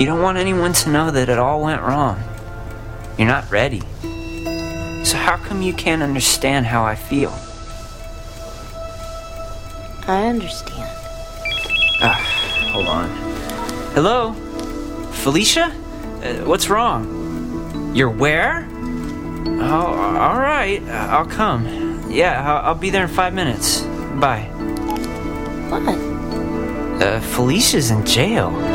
You don't want anyone to know that it all went wrong. You're not ready. So how come you can't understand how I feel? I understand. Hold on. Hello? Felicia? What's wrong? You're where? Oh, alright. I'll come. Yeah, I'll be there in 5 minutes. Bye. What? Felicia's in jail.